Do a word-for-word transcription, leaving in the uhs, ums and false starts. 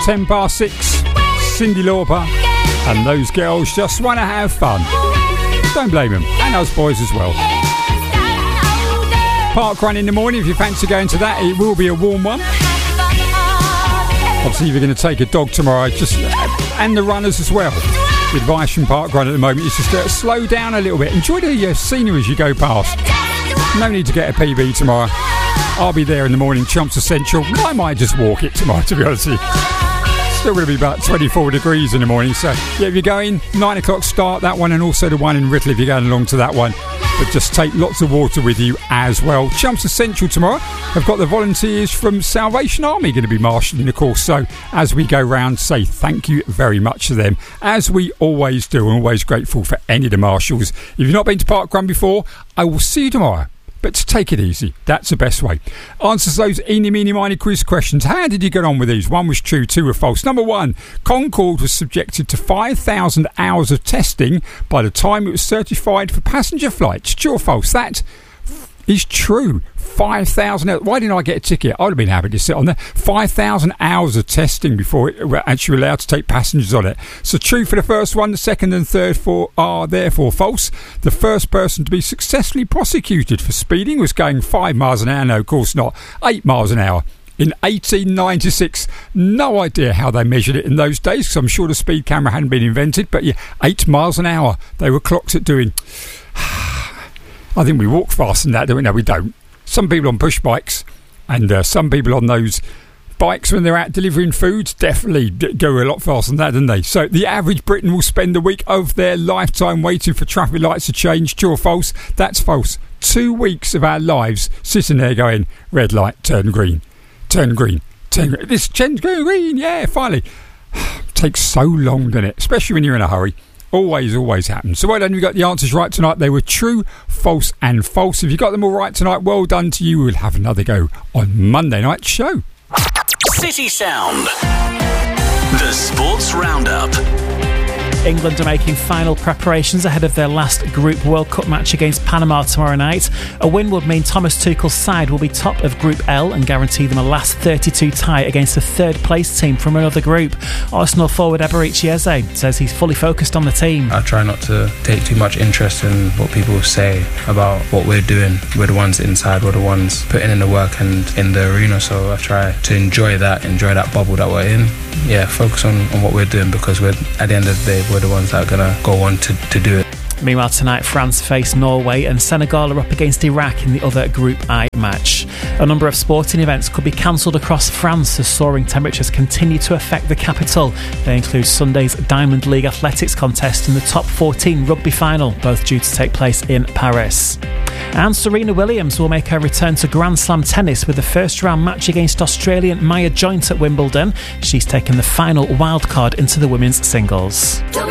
ten past six, Cyndi Lauper, and those girls just want to have fun. Don't blame them, and those boys as well. Park run in the morning, if you fancy going to that, it will be a warm one. Obviously, if you're going to take a dog tomorrow, just and the runners as well. The advice from Park Run at the moment is just uh, slow down a little bit. Enjoy the uh, scenery as you go past. No need to get a P B tomorrow. I'll be there in the morning, Chelmsford Central. I might just walk it tomorrow, to be honest with you. Still going to be about twenty-four degrees in the morning. So, yeah, if you're going, nine o'clock start, that one, and also the one in Riddle if you're going along to that one. But just take lots of water with you as well. Chelmsford Central tomorrow have got the volunteers from Salvation Army going to be marshalling the course. So as we go round, say thank you very much to them, as we always do. I'm always grateful for any of the marshals. If you've not been to Park Run before, I will see you tomorrow. But to take it easy, that's the best way. Answers those eeny, meeny, miny quiz questions. How did you get on with these? One was true, two were false. Number one, Concorde was subjected to five thousand hours of testing by the time it was certified for passenger flights. True or false? That is true. five thousand hours. Why didn't I get a ticket? I would have been happy to sit on there. five thousand hours of testing before it were actually allowed to take passengers on it. So true for the first one. The second and third four are therefore false. The first person to be successfully prosecuted for speeding was going five miles an hour. No, of course not. eight miles an hour. In eighteen ninety-six, no idea how they measured it in those days, because I'm sure the speed camera hadn't been invented. But yeah, eight miles an hour they were clocked at doing. I think we walk faster than that, don't we? No, we don't. Some people on push bikes and uh, some people on those bikes when they're out delivering food definitely d- go a lot faster than that, don't they? So the average Briton will spend a week of their lifetime waiting for traffic lights to change. True or false? That's false. Two weeks of our lives sitting there going, red light, turn green, turn green, turn green. This turns green, yeah, finally. Takes so long, doesn't it? Especially when you're in a hurry. Always, always happens. So well done, you got the answers right tonight. They were true, false and false. If you got them all right tonight, well done to you. We'll have another go on Monday night's show. City Sound. The Sports Roundup. England are making final preparations ahead of their last Group World Cup match against Panama tomorrow night. A win would mean Thomas Tuchel's side will be top of Group L and guarantee them a last thirty-two tie against a third-place team from another group. Arsenal forward Eberechi Eze says he's fully focused on the team. I try not to take too much interest in what people say about what we're doing. We're the ones inside, we're the ones putting in the work and in the arena, so I try to enjoy that, enjoy that bubble that we're in. Yeah, focus on, on what we're doing, because we're at the end of the day, we're the ones that are going to go on to, to do it. Meanwhile, tonight France face Norway and Senegal are up against Iraq in the other Group I match. A number of sporting events could be cancelled across France as soaring temperatures continue to affect the capital. They include Sunday's Diamond League athletics contest and the top fourteen rugby final, both due to take place in Paris. And Serena Williams will make her return to Grand Slam tennis with the first round match against Australian Maya Joint at Wimbledon. She's taken the final wildcard into the women's singles.